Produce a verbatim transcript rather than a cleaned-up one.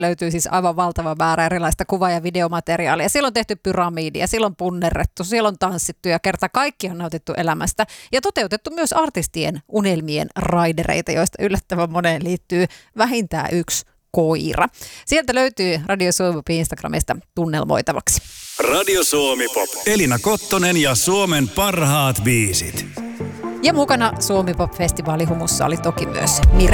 löytyy siis aivan valtava määrä erilaista kuva- ja videomateriaalia. Siellä on tehty pyramidia, siellä on punnerrettu, siellä on tanssittu ja kerta kaikki on nautittu elämästä. Ja toteutettu myös artistien unelmien raidereita, joista yllättävän moneen liittyy vähintään yksi koira. Sieltä löytyy Radio Suomi Pop Instagramista tunnelmoitavaksi. Radio Suomi Pop. Elina Kottonen ja Suomen parhaat biisit. Ja mukana Suomi Pop-festivaalihumussa oli toki myös Mire